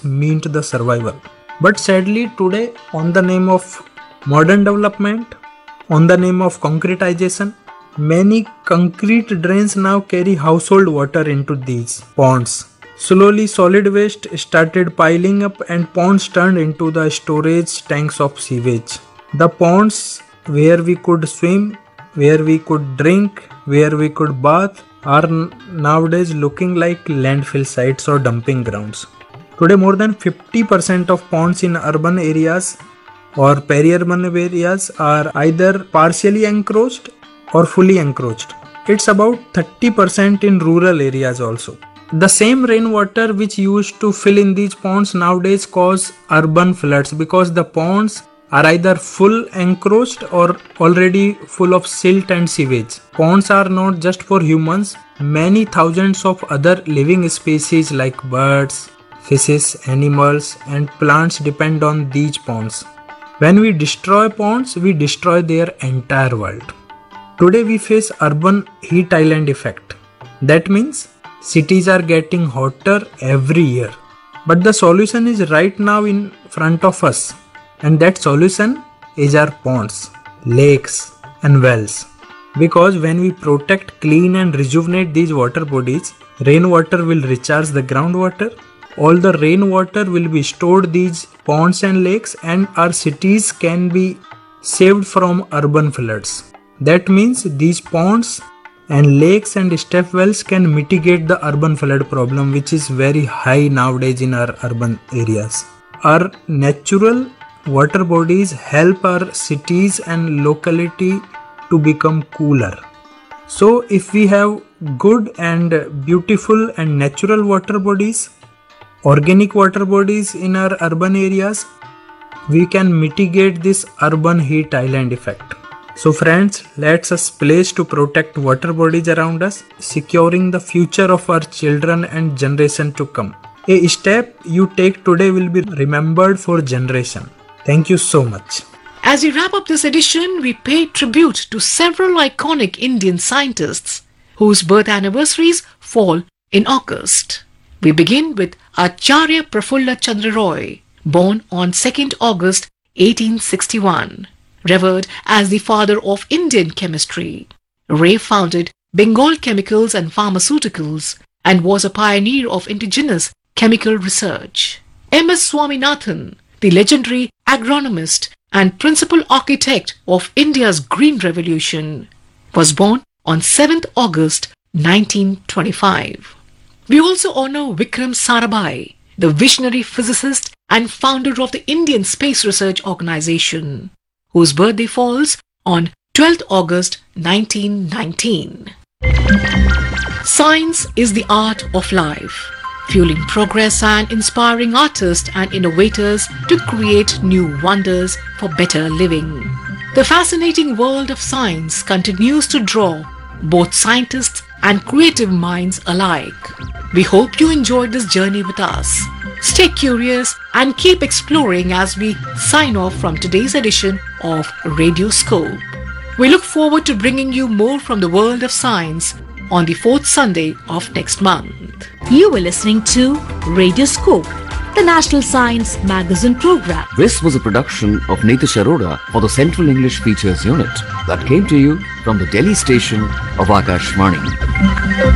ponds meant the survival. But sadly today, on the name of modern development, on the name of concretization, many concrete drains now carry household water into these ponds. Slowly solid waste started piling up and ponds turned into the storage tanks of sewage. The ponds where we could swim, where we could drink, where we could bath are nowadays looking like landfill sites or dumping grounds. Today more than 50% of ponds in urban areas or peri-urban areas are either partially encroached or fully encroached. It's about 30% in rural areas also. The same rainwater which used to fill in these ponds nowadays cause urban floods because the ponds are either full encroached or already full of silt and sewage. Ponds are not just for humans. Many thousands of other living species like birds, fishes, animals and plants depend on these ponds. When we destroy ponds, we destroy their entire world. Today we face urban heat island effect. That means cities are getting hotter every year. But the solution is right now in front of us. And that solution is our ponds, lakes and wells. Because when we protect, clean and rejuvenate these water bodies, rainwater will recharge the groundwater. All the rainwater will be stored these ponds and lakes and our cities can be saved from urban floods. That means these ponds and lakes and step wells can mitigate the urban flood problem which is very high nowadays in our urban areas. Our natural water bodies help our cities and locality to become cooler. So if we have good and beautiful and natural water bodies, organic water bodies in our urban areas, we can mitigate this urban heat island effect. So friends, let's us pledge to protect water bodies around us, securing the future of our children and generation to come. A step you take today will be remembered for generation. Thank you so much. As we wrap up this edition, we pay tribute to several iconic Indian scientists whose birth anniversaries fall in August. We begin with Acharya Prafulla Chandra Roy, born on 2nd August 1861. Revered as the father of Indian chemistry, Ray founded Bengal Chemicals and Pharmaceuticals and was a pioneer of indigenous chemical research. M.S. Swaminathan, the legendary agronomist and principal architect of India's Green Revolution, was born on 7th August 1925. We also honor Vikram Sarabhai, the visionary physicist and founder of the Indian Space Research Organization, whose birthday falls on 12th August 1919. Science is the art of life, fueling progress and inspiring artists and innovators to create new wonders for better living. The fascinating world of science continues to draw both scientists and creative minds alike. We hope you enjoyed this journey with us. Stay curious and keep exploring as we sign off from today's edition of Radioscope. We look forward to bringing you more from the world of science on the 4th Sunday of next month. You were listening to Radioscope, the National Science Magazine program. This was a production of Nitish Arora for the Central English Features Unit that came to you from the Delhi station of Akashvani.